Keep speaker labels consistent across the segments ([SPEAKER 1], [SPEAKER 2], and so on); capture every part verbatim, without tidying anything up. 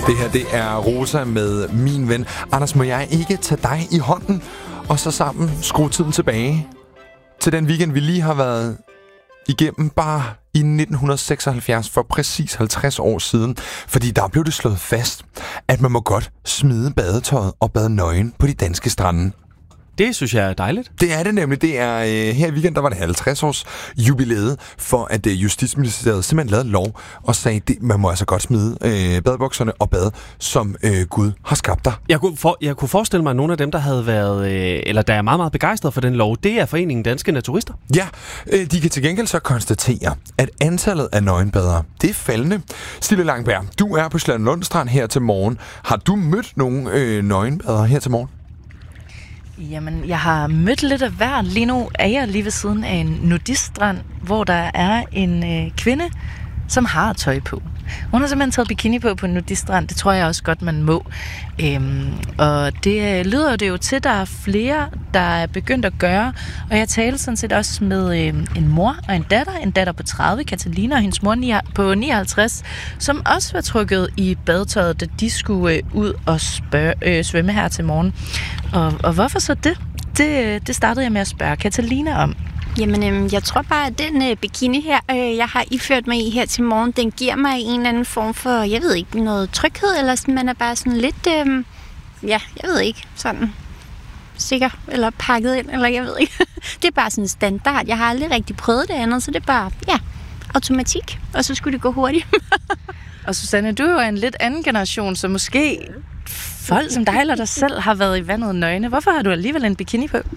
[SPEAKER 1] Det her, det er Rosa med Min Ven. Anders, må jeg ikke tage dig i hånden, og så sammen skrue tiden tilbage til den weekend, vi lige har været igennem, bare i nitten seksoghalvfjerds, for præcis halvtreds år siden. Fordi der blev det slået fast, at man må godt smide badetøjet og bade nøgen på de danske strande.
[SPEAKER 2] Det synes jeg er dejligt.
[SPEAKER 1] Det er det nemlig. Det er øh, her i weekend, der var det halvtreds års jubilæet for, at øh, Justitsministeriet simpelthen lavede lov og sagde, at man må altså godt smide øh, badebukserne og bade, som øh, Gud har skabt dig.
[SPEAKER 2] Jeg kunne, for, jeg kunne forestille mig, at nogle af dem, der havde været, øh, eller der er meget, meget begejstrede for den lov, det er Foreningen Danske Naturister.
[SPEAKER 1] Ja, øh, de kan til gengæld så konstatere, at antallet af nøgenbadere, det er faldende. Stille Langberg, du er på Charlottenlund Strand her til morgen. Har du mødt nogle øh, nøgenbadere her til morgen?
[SPEAKER 3] Jamen, jeg har mødt lidt af hver. Lige nu er jeg lige ved siden af en nudiststrand, hvor der er en øh, kvinde, som har tøj på. Hun har simpelthen taget bikini på på en nudiststrand. Det tror jeg også godt, man må. Øhm, og det lyder det jo til, der er flere, der er begyndt at gøre. Og jeg talte sådan set også med øh, en mor og en datter. En datter på tredive, Katalina, og hendes mor på nioghalvtreds, som også var trykket i badetøjet, da de skulle øh, ud og spørge, øh, svømme her til morgen. Og, og hvorfor så det? det? Det startede jeg med at spørge Katalina om.
[SPEAKER 4] Jamen, øh, jeg tror bare, at den øh, bikini her, øh, jeg har iført mig i her til morgen, den giver mig en eller anden form for, jeg ved ikke, noget tryghed, eller sådan, man er bare sådan lidt, øh, ja, jeg ved ikke, sådan sikker, eller pakket ind, eller jeg ved ikke. Det er bare sådan standard. Jeg har aldrig rigtig prøvet det andet, så det er bare, ja, automatik, og så skulle det gå hurtigt.
[SPEAKER 3] Og Susanne, du er jo en lidt anden generation, så måske folk som dig eller dig selv har været i vandet nøgne. Hvorfor har du alligevel en bikini på?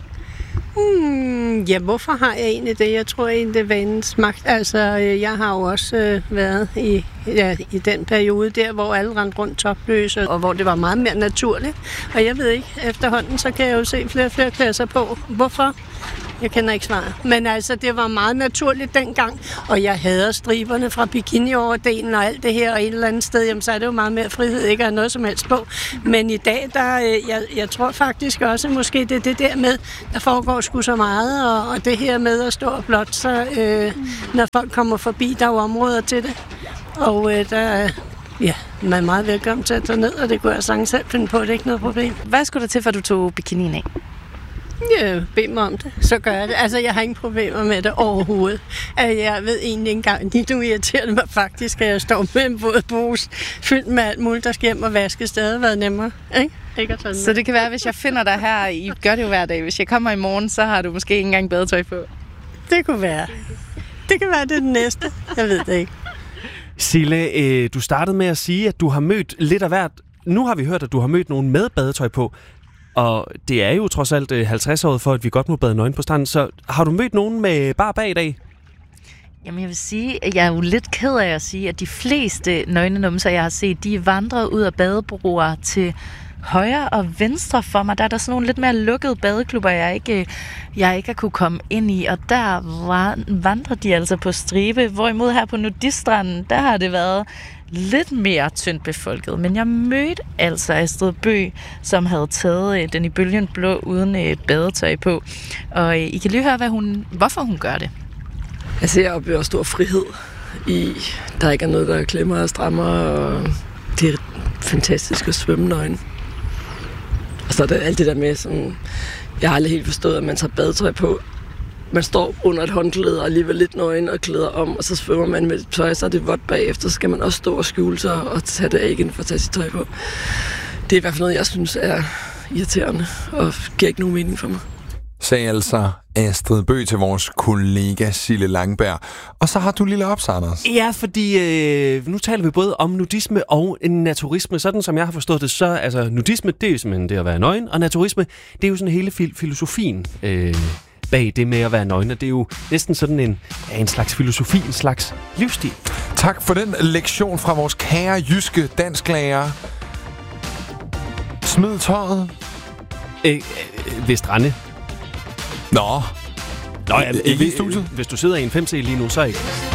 [SPEAKER 5] Hmm, ja, hvorfor har jeg egentlig det? Jeg tror egentlig, det er vanens magt. Altså, jeg har jo også øh, været i, ja, i den periode der, hvor alle rendte rundt topløse, og hvor det var meget mere naturligt. Og jeg ved ikke, efterhånden, så kan jeg jo se flere og flere klasser på. Hvorfor? Jeg kender ikke svaret. Men altså, det var meget naturligt dengang, og jeg hader striberne fra bikini-overdelen og alt det her, og et eller andet sted, jamen, så er det jo meget mere frihed, ikke at have noget som helst på. Men i dag, der, jeg, jeg tror faktisk også, at måske det er det der med, der foregår sgu så meget, og, og det her med at stå og blot, så øh, når folk kommer forbi, der er jo områder til det. Og øh, der ja, man er meget velkommen til at tage ned, og det kunne jeg sagtens selv finde på, det er ikke noget problem.
[SPEAKER 3] Hvad skulle der til, for du tog bikinien af?
[SPEAKER 5] Ja, bed mig om det, så gør jeg det. Altså, jeg har ingen problemer med det overhovedet. Jeg ved egentlig ikke engang, de nu irriterer mig faktisk, at jeg står med en våd pose fyldt med alt muligt, der skal hjem og vaske. Stadig været nemmere, ikke? Ikke at tage
[SPEAKER 3] så det kan være, hvis jeg finder dig her, I gør det jo hver dag. Hvis jeg kommer i morgen, så har du måske ikke engang badetøj på.
[SPEAKER 5] Det kunne være. Det kan være, det er den næste. Jeg ved det ikke.
[SPEAKER 2] Sille, øh, du startede med at sige, at du har mødt lidt af hvert. Nu har vi hørt, at du har mødt nogen med badetøj på. Og det er jo trods alt halvtreds-året for, at vi godt må bade nøgen på stranden. Så har du mødt nogen med bar bag i dag?
[SPEAKER 3] Jamen jeg vil sige, at jeg er jo lidt ked af at sige, at de fleste nøgnenumser, jeg har set, de vandrer ud af badebroer til højre og venstre for mig. Der er der sådan nogle lidt mere lukkede badeklubber, jeg ikke, jeg ikke har kunne komme ind i. Og der vandrer de altså på stribe. Hvorimod her på nudiststranden, der har det været lidt mere tyndt befolket. Men jeg mødte altså Astrid Bøgh, som havde taget den i bølgen blå uden badetøj på. Og I kan lige høre, hvad hun, hvorfor hun gør det.
[SPEAKER 6] Altså, jeg oplever stor frihed i, der ikke er noget, der klemmer og strammer, og det er fantastisk at svømme nøgen. Og så er der alt det der med, som jeg har aldrig helt forstået, at man tager badetøj på. Man står under et håndklæde og alligevel lidt nøgen og klæder om, og så svømmer man med tøj, så er det vådt bagefter, så skal man også stå og skjule sig og tage det af igen for at tage sit tøj på. Det er i hvert fald noget, jeg synes er irriterende og giver ikke nogen mening for mig.
[SPEAKER 1] Sagde altså Astrid Bøgh til vores kollega Sille Langberg. Og så har du lille ops, Anders.
[SPEAKER 2] Ja, fordi øh, nu taler vi både om nudisme og naturisme. Sådan som jeg har forstået det, så altså nudisme, det er jo simpelthen det at være nøgen, og naturisme, det er jo sådan hele fil- filosofien øh, bag det med at være nøgen. Og det er jo næsten sådan en, en slags filosofi, en slags livsstil.
[SPEAKER 1] Tak for den lektion fra vores kære jyske dansklærer. Smid tøjet.
[SPEAKER 2] Øh, øh, ved strande.
[SPEAKER 1] Nå.
[SPEAKER 2] Nå ja,
[SPEAKER 1] ikke i studiet.
[SPEAKER 2] Hvis du sidder i en fem C lige nu, så ikke.